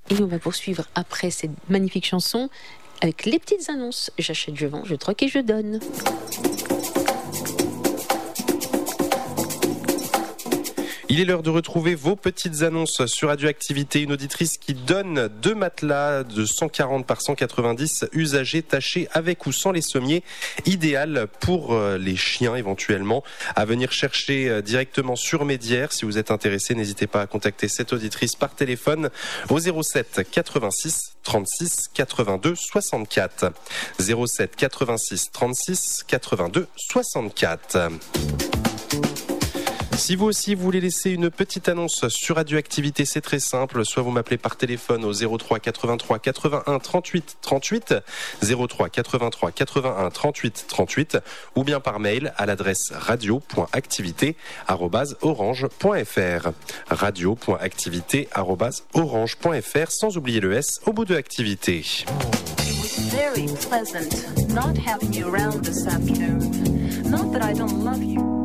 Et on va poursuivre après cette magnifique chanson avec les petites annonces. J'achète, je vends, je troque et je donne. Il est l'heure de retrouver vos petites annonces sur Radioactivité. Une auditrice qui donne 2 matelas de 140 par 190 usagés, tachés avec ou sans les sommiers, idéal pour les chiens éventuellement, à venir chercher directement sur Médières. Si vous êtes intéressé, n'hésitez pas à contacter cette auditrice par téléphone au 07 86 36 82 64. 07 86 36 82 64. Si vous aussi voulez laisser une petite annonce sur Radioactivité, c'est très simple. Soit vous m'appelez par téléphone au 03 83 81 38 38, 03 83 81 38 38, ou bien par mail à l'adresse radio.activité@orange.fr. radio.activité@orange.fr, sans oublier le S au bout de activité. Very pleasant not having you around this afternoon. Not that I don't love you.